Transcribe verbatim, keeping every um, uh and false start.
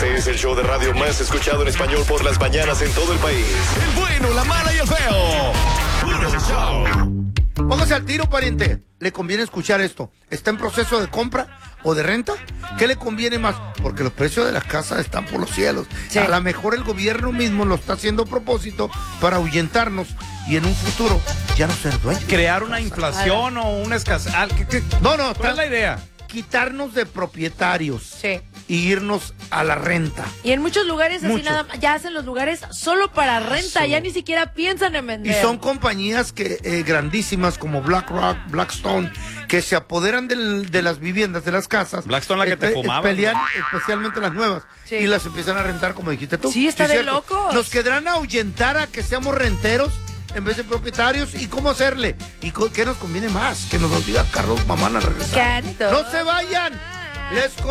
Este es el show de radio más escuchado en español por las mañanas en todo el país. El bueno, la mala y el feo. Puro show. Póngase al tiro, pariente. Le conviene escuchar esto. ¿Está en proceso de compra o de renta? ¿Qué le conviene más? Porque los precios de las casas están por los cielos. Sí. A lo mejor el gobierno mismo lo está haciendo a propósito para ahuyentarnos y en un futuro ya no ser dueños. Crear una inflación o una escasez. No, no. ¿Cuál es la idea? Quitarnos de propietarios. Sí. Y irnos a la renta. Y en muchos lugares Mucho. así nada más, ya hacen los lugares solo para renta, so. ya ni siquiera piensan en vender. Y son compañías que eh, grandísimas como BlackRock, Blackstone, que se apoderan del, de las viviendas, de las casas. Blackstone la que te fumaba. Pelean especialmente las nuevas. Sí. Y las empiezan a rentar, como dijiste tú. Sí, está sí, de locos. Nos quedarán a ahuyentar a que seamos renteros en vez de propietarios. ¿Y cómo hacerle? ¿Y qué nos conviene más? Que nos lo diga Carlos Mamán a regresar. Canto. ¡No se vayan! Les